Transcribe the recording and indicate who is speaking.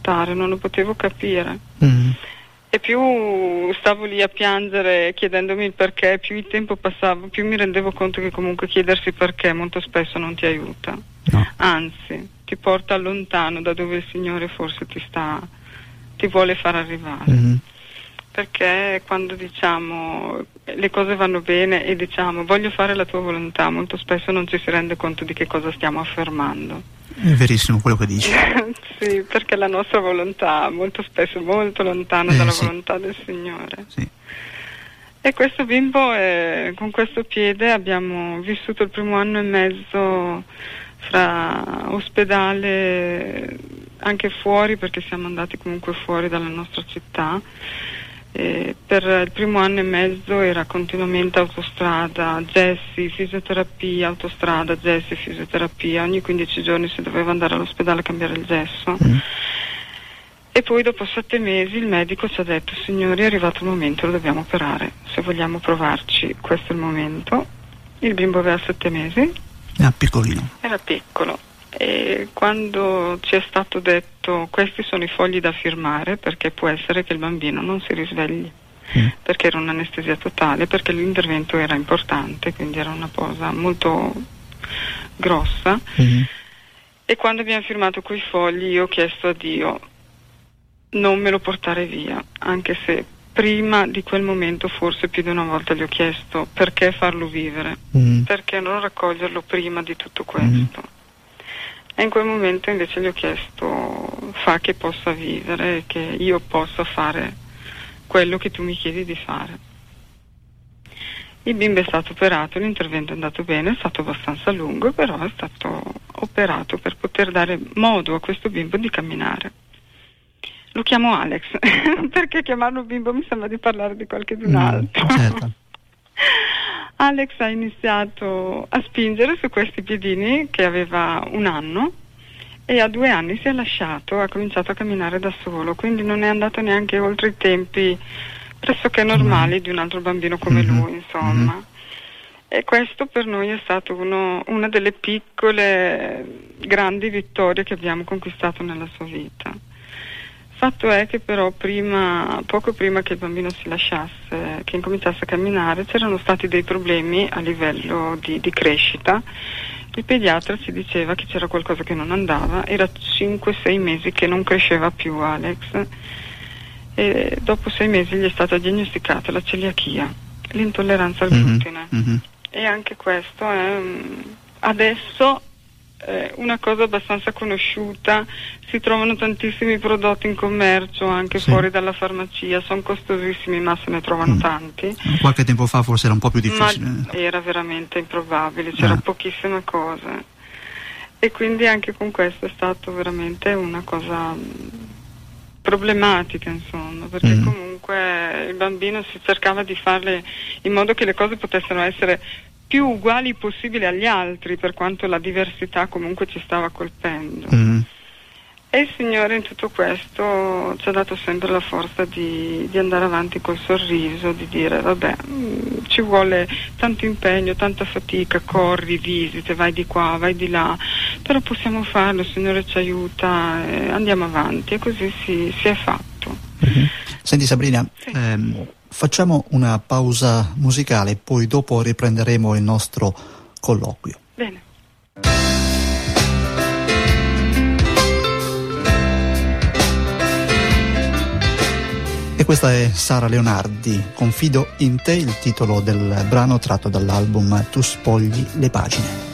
Speaker 1: sopportare, non lo potevo capire. E più stavo lì a piangere chiedendomi il perché, più il tempo passava, più mi rendevo conto che comunque chiedersi perché molto spesso non ti aiuta, anzi ti porta lontano da dove il Signore forse ti vuole far arrivare. Perché quando diciamo le cose vanno bene e diciamo voglio fare la tua volontà, molto spesso non ci si rende conto di che cosa stiamo affermando.
Speaker 2: È verissimo quello che dici.
Speaker 1: Sì, perché la nostra volontà molto spesso è molto lontana dalla volontà del Signore.
Speaker 2: Sì.
Speaker 1: E questo bimbo, con questo piede abbiamo vissuto il primo anno e mezzo fra ospedale, anche fuori, perché siamo andati comunque fuori dalla nostra città. Per il primo anno e mezzo era continuamente autostrada, gessi, fisioterapia, autostrada, gessi, fisioterapia, ogni 15 giorni si doveva andare all'ospedale a cambiare il gesso. E poi dopo 7 mesi il medico ci ha detto: signori, è arrivato il momento, lo dobbiamo operare, se vogliamo provarci questo è il momento. Il bimbo aveva 7 mesi,
Speaker 2: era piccolino,
Speaker 1: era piccolo. E quando ci è stato detto questi sono i fogli da firmare, perché può essere che il bambino non si risvegli, perché era un'anestesia totale, perché l'intervento era importante, quindi era una cosa molto grossa. E quando abbiamo firmato quei fogli io ho chiesto a Dio non me lo portare via, anche se prima di quel momento forse più di una volta gli ho chiesto perché farlo vivere, perché non raccoglierlo prima di tutto questo. E in quel momento invece gli ho chiesto fa che possa vivere, che io possa fare quello che tu mi chiedi di fare. Il bimbo è stato operato, l'intervento è andato bene, è stato abbastanza lungo, però è stato operato per poter dare modo a questo bimbo di camminare. Lo chiamo Alex, perché chiamarlo bimbo mi sembra di parlare di qualcun altro.
Speaker 2: Certo.
Speaker 1: Alex ha iniziato a spingere su questi piedini che aveva 1 anno e a 2 anni si è lasciato, ha cominciato a camminare da solo, quindi non è andato neanche oltre i tempi pressoché normali di un altro bambino come lui, insomma. E questo per noi è stato una delle piccole grandi vittorie che abbiamo conquistato nella sua vita. Fatto è che però poco prima che il bambino si lasciasse, che incominciasse a camminare, c'erano stati dei problemi a livello di crescita. Il pediatra ci diceva che c'era qualcosa che non andava, era 5-6 mesi che non cresceva più Alex, e dopo 6 mesi gli è stata diagnosticata la celiachia, l'intolleranza al glutine. E anche questo è adesso una cosa abbastanza conosciuta, si trovano tantissimi prodotti in commercio anche fuori dalla farmacia, sono costosissimi ma se ne trovano tanti.
Speaker 2: Qualche tempo fa forse era un po' più difficile,
Speaker 1: ma era veramente improbabile, c'erano pochissime cose, e quindi anche con questo è stato veramente una cosa problematica, insomma, perché comunque il bambino si cercava di farle in modo che le cose potessero essere più uguali possibile agli altri, per quanto la diversità comunque ci stava colpendo. E il Signore in tutto questo ci ha dato sempre la forza di andare avanti col sorriso, di dire vabbè, ci vuole tanto impegno, tanta fatica, corri, visite, vai di qua, vai di là, però possiamo farlo, il Signore ci aiuta, andiamo avanti, e così si è fatto.
Speaker 2: Senti Sabrina, facciamo una pausa musicale, poi dopo riprenderemo il nostro colloquio.
Speaker 1: Bene.
Speaker 2: E questa è Sara Leonardi, Confido in te, il titolo del brano tratto dall'album Tu spogli le pagine.